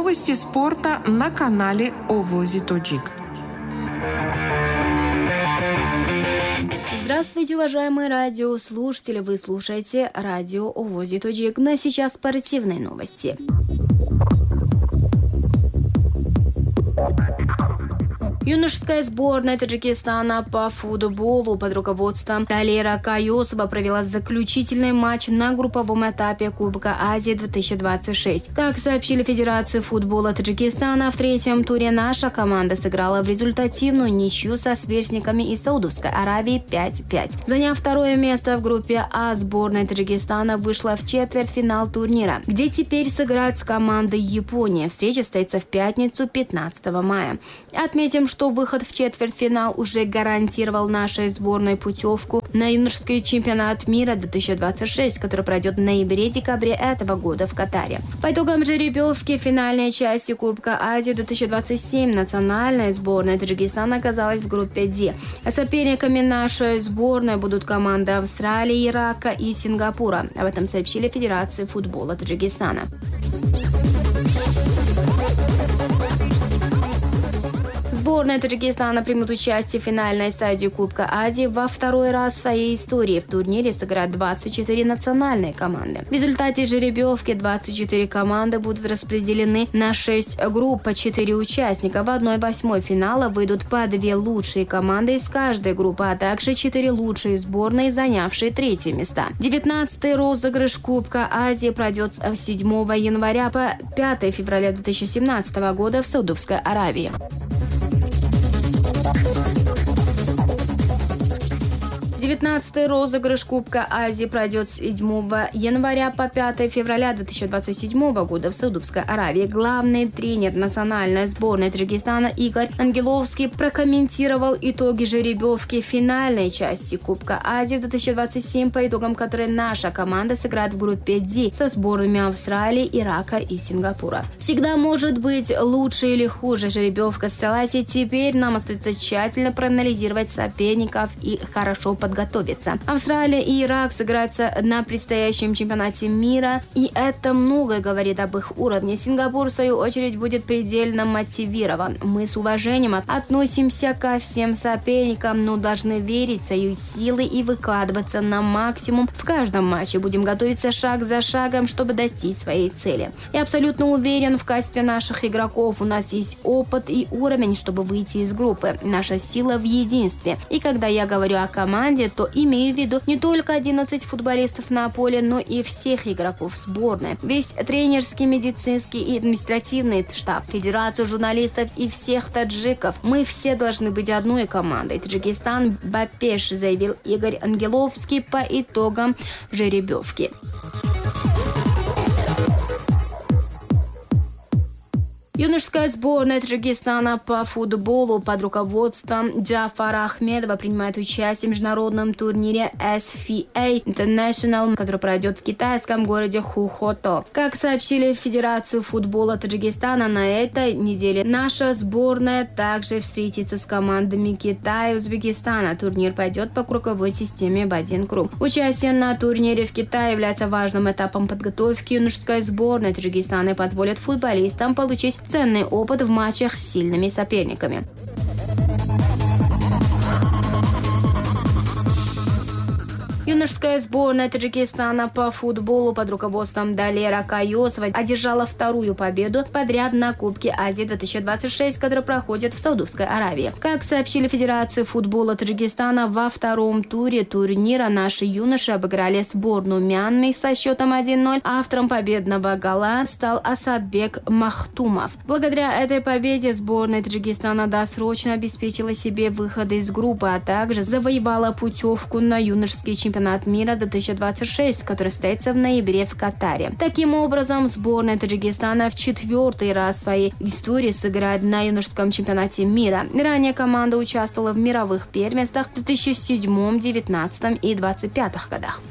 Новости спорта на канале Овози Тоджик. Здравствуйте, уважаемые радиослушатели! Вы слушаете радио Овози Тоджик. Но сейчас спортивные новости. Юношеская сборная Таджикистана по футболу под руководством Талера Каюсова провела заключительный матч на групповом этапе Кубка Азии 2026. Как сообщили Федерации футбола Таджикистана, в третьем туре наша команда сыграла в результативную ничью со сверстниками из Саудовской Аравии 5-5. Заняв второе место в группе А, сборная Таджикистана вышла в четвертьфинал турнира, где теперь сыграет с командой Японии. Встреча состоится в пятницу 15 мая. Отметим, что выход в четвертьфинал уже гарантировал нашей сборной путевку на юношеский чемпионат мира 2026, который пройдет в ноябре-декабре этого года в Катаре. По итогам жеребьевки финальной части Кубка Азии 2027 национальная сборная Таджикистана оказалась в группе D. А соперниками нашей сборной будут команды Австралии, Ирака и Сингапура. Об этом сообщили Федерации футбола Таджикистана. Сборная Таджикистана примет участие в финальной стадии Кубка Азии во второй раз в своей истории. В турнире сыграют 24 национальные команды. В результате жеребьевки 24 команды будут распределены на 6 групп по 4 участника. В 1/8 финала выйдут по 2 лучшие команды из каждой группы, а также 4 лучшие сборные, занявшие третьи места. 19-й розыгрыш Кубка Азии пройдет с 7 января по 5 февраля 2017 года в Саудовской Аравии. 19-й розыгрыш Кубка Азии пройдет с 7 января по 5 февраля 2027 года в Саудовской Аравии. Главный тренер национальной сборной Таджикистана Игорь Ангеловский прокомментировал итоги жеребьевки финальной части Кубка Азии 2027, по итогам которой наша команда сыграет в группе D со сборными Австралии, Ирака и Сингапура. Всегда может быть лучше или хуже жеребьевка состоялась, теперь нам остается тщательно проанализировать соперников и хорошо подготовиться. Австралия и Ирак сыграются на предстоящем чемпионате мира, и это многое говорит об их уровне. Сингапур, в свою очередь, будет предельно мотивирован. Мы с уважением относимся ко всем соперникам, но должны верить в свои силы и выкладываться на максимум в каждом матче. Будем готовиться шаг за шагом, чтобы достичь своей цели. Я абсолютно уверен в качестве наших игроков. У нас есть опыт и уровень, чтобы выйти из группы. Наша сила в единстве. И когда я говорю о команде, то имею в виду не только 11 футболистов на поле, но и всех игроков сборной. Весь тренерский, медицинский и административный штаб, федерацию журналистов и всех таджиков. Мы все должны быть одной командой. Таджикистан Бапеш, заявил Игорь Ангеловский по итогам жеребьевки. Юношеская сборная Таджикистана по футболу под руководством Джафара Ахмедова принимает участие в международном турнире SFA International, который пройдет в китайском городе Хухото. Как сообщили в Федерацию футбола Таджикистана, на этой неделе наша сборная также встретится с командами Китая и Узбекистана. Турнир пойдет по круговой системе в один круг. Участие на турнире в Китае является важным этапом подготовки юношеской сборной Таджикистана и позволит футболистам получить ценный опыт в матчах с сильными соперниками. Юношеская сборная Таджикистана по футболу под руководством Талера Каюсова одержала вторую победу подряд на Кубке Азии 2026, который проходит в Саудовской Аравии. Как сообщили Федерации футбола Таджикистана, во втором туре турнира наши юноши обыграли сборную Мьянмы со счетом 1-0. Автором победного гола стал Асадбек Махтумов. Благодаря этой победе сборная Таджикистана досрочно обеспечила себе выход из группы, а также завоевала путевку на юношеский чемпионат мира 2026, который состоится в ноябре в Катаре. Таким образом, сборная Таджикистана в 4-й раз в своей истории сыграет на юношеском чемпионате мира. Ранее команда участвовала в мировых первенствах в 2007, 2019 и 2025 годах.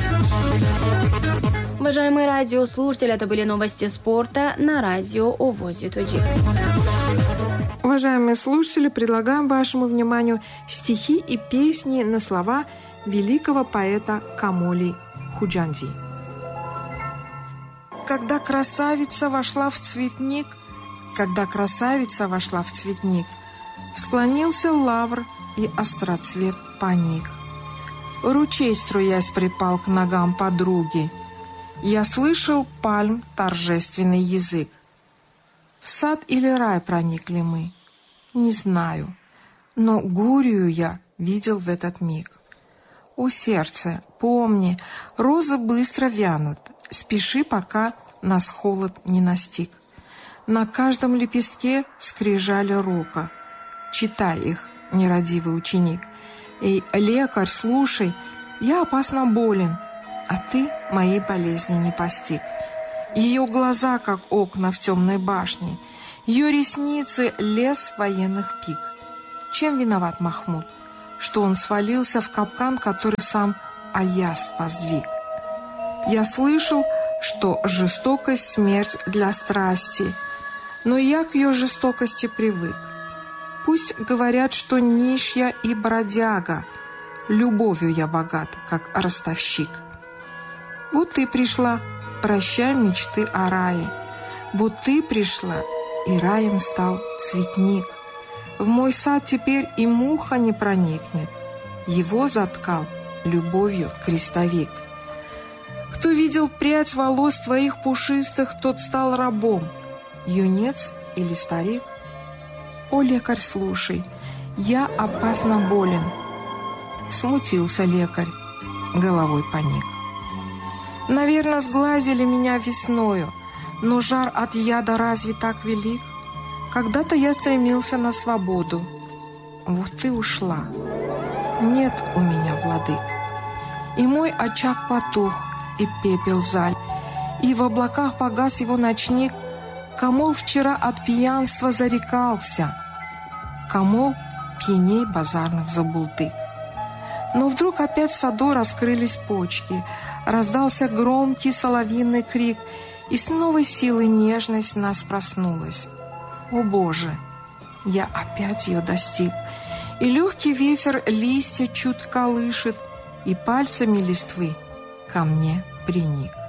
Уважаемые радиослушатели, это были новости спорта на радио Овози Тоджик. Уважаемые слушатели, предлагаем вашему вниманию стихи и песни на слова великого поэта Камоли Худжанди. Когда красавица вошла в цветник, когда красавица вошла в цветник, склонился лавр, и остроцвет поник. Ручей, струясь, припал к ногам подруги. Я слышал пальм торжественный язык. В сад или рай проникли мы? Не знаю, но Гурию я видел в этот миг. О, сердце, помни, розы быстро вянут, спеши, пока нас холод не настиг. На каждом лепестке скрижали рока. Читай их, нерадивый ученик. Эй, лекарь, слушай, я опасно болен, а ты моей болезни не постиг. Ее глаза, как окна в темной башне, ее ресницы — лес военных пик. Чем виноват Махмуд, что он свалился в капкан, который сам Аяз воздвиг? Я слышал, что жестокость — смерть для страсти, но я к ее жестокости привык. Пусть говорят, что нищая и бродяга, любовью я богат, как ростовщик. Вот ты пришла, прощай мечты о рае. Вот ты пришла, и раем стал цветник. В мой сад теперь и муха не проникнет. Его заткал любовью крестовик. Кто видел прядь волос твоих пушистых, тот стал рабом, юнец или старик. О, лекарь, слушай, я опасно болен. Смутился лекарь, головой поник. Наверное, сглазили меня весною, но жар от яда разве так велик? Когда-то я стремился на свободу. Вот ты ушла. Нет у меня владык. И мой очаг потух, и пепел заль, и в облаках погас его ночник. Камол вчера от пьянства зарекался. Камол пьяней базарных забулдык. Но вдруг опять в саду раскрылись почки, раздался громкий соловьиный крик, и с новой силой нежность в нас проснулась. О, Боже! Я опять ее достиг, и легкий ветер листья чуть колышет, и пальцами листвы ко мне приник.